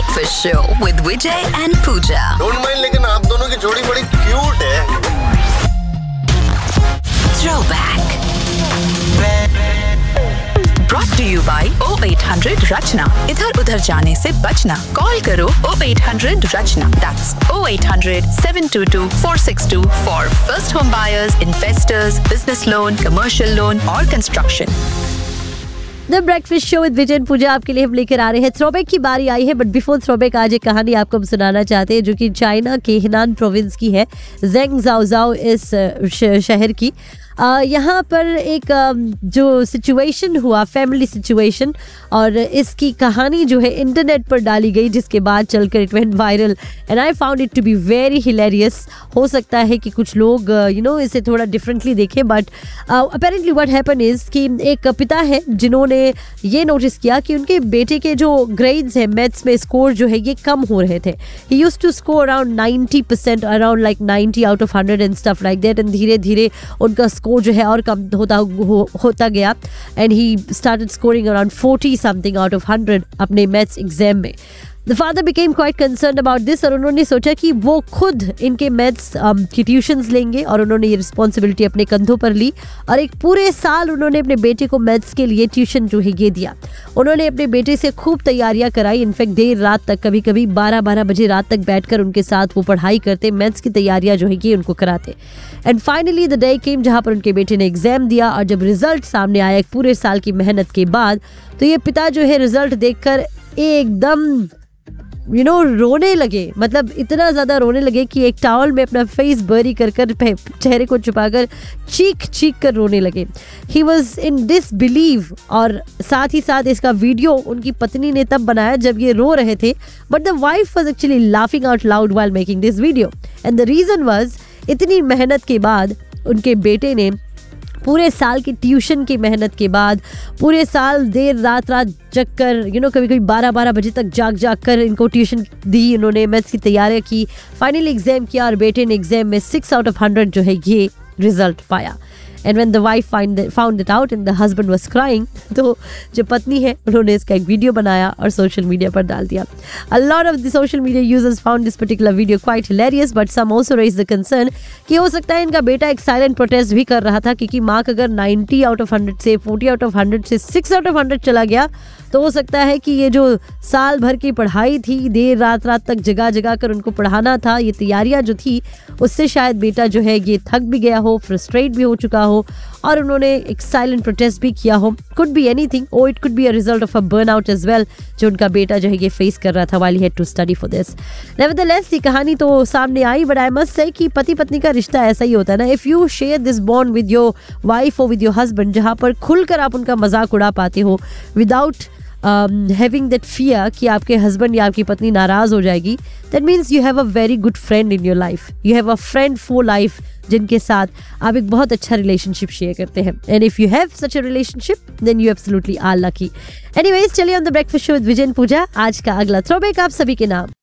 Breakfast show with Vijay and Puja. Don't mind, लेकिन आप दोनों की जोड़ी बड़ी क्यूट है। Throwback. Brought to you by 0800 रचना। इधर उधर जाने से बचना। कॉल करो 0800 रचना। That's 0800 722 462 for first home buyers, investors, business loan, commercial loan और construction। The breakfast show with Vijay and पूजा आपके लिए हम लेकर आ रहे हैं। थ्रोबैक की बारी आई है, बट बिफोर थ्रोबैक आज एक कहानी आपको हम सुनाना चाहते हैं जो कि चाइना के हिनान प्रोविंस की है, ज़ेंगज़ाओ इस शहर की। यहाँ पर एक जो सिचुएशन हुआ, फैमिली सिचुएशन, और इसकी कहानी जो है इंटरनेट पर डाली गई, जिसके बाद चलकर it went viral and I found it to be very hilarious. हो सकता है कि कुछ लोग इसे थोड़ा डिफरेंटली देखें, but apparently what happen is कि एक पिता है जिन्होंने ये नोटिस किया कि उनके बेटे के जो ग्रेड्स हैं मैथ्स में, स्कोर जो है ये कम हो रहे थे। ही used to score around 90%, around like 90 out of 100 and stuff like that, and धीरे धीरे उनका स्कोर जो है और कम होता गया and he started scoring around 40 something out of 100 अपने मैथ्स एग्जाम में। The father became quite concerned about this और उन्होंने सोचा कि वो खुद इनके मैथ्स की ट्यूशन्स लेंगे, और उन्होंने ये रिस्पॉन्सिबिलिटी अपने कंधों पर ली और एक पूरे साल उन्होंने अपने बेटे को मैथ्स के लिए ट्यूशन जो है ये दिया। उन्होंने अपने बेटे से खूब तैयारियां कराई, इनफैक्ट देर रात तक, कभी कभी 12-12 बजे रात तक बैठकर उनके साथ वो पढ़ाई करते, मैथ्स की तैयारियां जो है ये उनको कराते। एंड फाइनली द डे केम जहाँ पर उनके बेटे ने एग्जाम दिया, और जब रिजल्ट सामने आया एक पूरे साल की मेहनत के बाद, तो ये पिता जो है रिजल्ट देखकर एकदम रोने लगे। मतलब इतना ज़्यादा रोने लगे कि एक टॉवल में अपना फेस बरी कर चेहरे को छुपाकर चीख कर रोने लगे। ही वॉज इन डिसबिलीव, और साथ ही साथ इसका वीडियो उनकी पत्नी ने तब बनाया जब ये रो रहे थे, but the wife was actually laughing out loud while making this video. And the reason was, इतनी मेहनत के बाद उनके बेटे ने, पूरे साल की ट्यूशन की मेहनत के बाद, पूरे साल देर रात जग कर कभी कभी 12-12 बजे तक जाग कर इनको ट्यूशन दी, उन्होंने मैथ्स की तैयारी की, फाइनली एग्जाम किया और बेटे ने एग्जाम में 6 आउट ऑफ 100 जो है ये रिजल्ट पाया। And when the wife found it out and the husband was crying, तो जो पत्नी है उन्होंने इसका एक वीडियो बनाया और सोशल मीडिया पर डाल दिया। A lot of the social media users found this particular video quite hilarious, but some also raised the concern कि हो सकता है इनका बेटा एक साइलेंट प्रोटेस्ट भी कर रहा था, क्योंकि मार्क अगर 90 आउट ऑफ 100 से 40 आउट ऑफ 100 से 6 आउट ऑफ 100 चला गया, तो हो सकता है कि ये जो साल भर की पढ़ाई थी, देर रात तक जगा कर उनको पढ़ाना था, ये तैयारियां जो थी, उससे शायद बेटा जो है ये थक भी गया हो, फ्रस्ट्रेट भी हो चुका हो, और उन्होंने एक साइलेंट प्रोटेस्ट भी किया हो। कुड बी एनीथिंग, और it could be a result of a burnout as well, जो उनका बेटा जो है ये फेस कर रहा था while he had to study for this. Nevertheless ये कहानी तो सामने आई, बट आई मस्ट से कि पति पत्नी का रिश्ता ऐसा ही होता है ना। If you share this bond with your wife और विद योर हस्बैंड, जहाँ पर खुलकर आप उनका मजाक उड़ा पाते हो विदाउट having that fear कि आपके हस्बैंड या आपकी पत्नी नाराज हो जाएगी, that means you have a very good friend in your life. You have a friend for life जिनके साथ आप एक बहुत अच्छा रिलेशनशिप शेयर करते हैं. And if you have such a relationship, then you absolutely are lucky. Anyways, चलिए on the breakfast show with Vijay and पूजा, आज का अगला थ्रोबैक आप सभी के नाम.